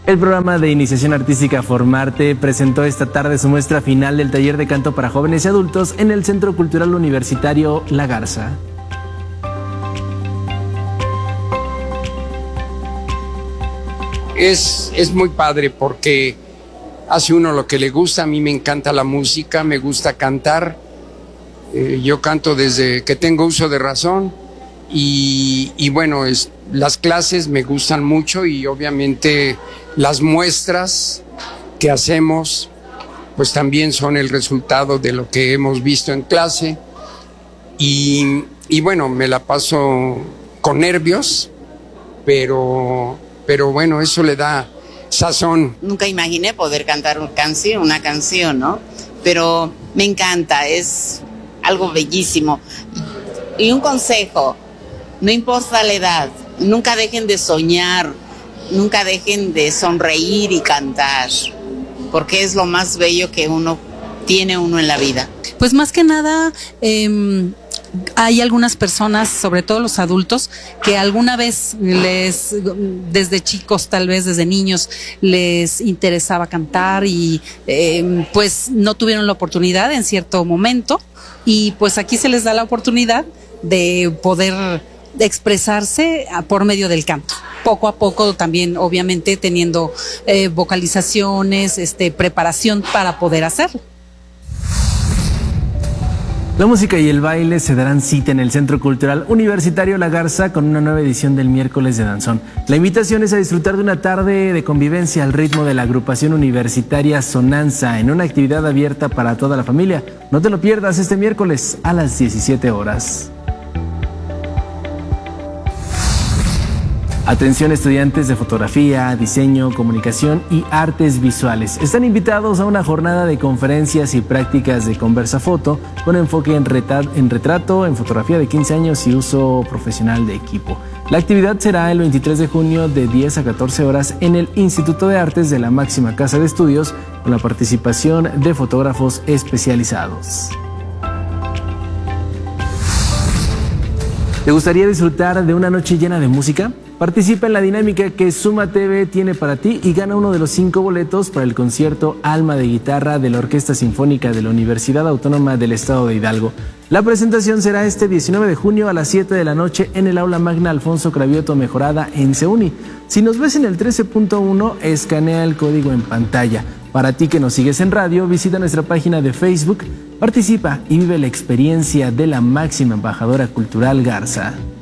El programa de iniciación artística Formarte presentó esta tarde su muestra final del taller de canto para jóvenes y adultos en el Centro Cultural Universitario La Garza. Es muy padre porque hace uno lo que le gusta. A mí me encanta la música, me gusta cantar. Yo canto desde que tengo uso de razón y bueno, las clases me gustan mucho y obviamente las muestras que hacemos pues también son el resultado de lo que hemos visto en clase y bueno, me la paso con nervios, pero bueno, eso le da sazón. Nunca imaginé poder cantar una canción, ¿no? Pero me encanta, es algo bellísimo. Y un consejo, no importa la edad, nunca dejen de soñar, nunca dejen de sonreír y cantar, porque es lo más bello que tiene en la vida. Pues más que nada, hay algunas personas, sobre todo los adultos, que alguna vez desde chicos, tal vez desde niños, les interesaba cantar y pues no tuvieron la oportunidad en cierto momento, y pues aquí se les da la oportunidad de poder expresarse por medio del canto. Poco a poco también, obviamente, teniendo vocalizaciones, preparación para poder hacerlo. La música y el baile se darán cita en el Centro Cultural Universitario La Garza con una nueva edición del miércoles de danzón. La invitación es a disfrutar de una tarde de convivencia al ritmo de la agrupación universitaria Sonanza en una actividad abierta para toda la familia. No te lo pierdas este miércoles a las 17 horas. Atención estudiantes de fotografía, diseño, comunicación y artes visuales. Están invitados a una jornada de conferencias y prácticas de Conversafoto con enfoque en retrato, en fotografía de 15 años y uso profesional de equipo. La actividad será el 23 de junio de 10 a 14 horas en el Instituto de Artes de la máxima casa de estudios con la participación de fotógrafos especializados. ¿Te gustaría disfrutar de una noche llena de música? Participa en la dinámica que Suma TV tiene para ti y gana uno de los 5 boletos para el concierto Alma de Guitarra de la Orquesta Sinfónica de la Universidad Autónoma del Estado de Hidalgo. La presentación será este 19 de junio a las 7 de la noche en el Aula Magna Alfonso Cravioto Mejorada en CEUNI. Si nos ves en el 13.1, escanea el código en pantalla. Para ti que nos sigues en radio, visita nuestra página de Facebook, participa y vive la experiencia de la máxima embajadora cultural Garza.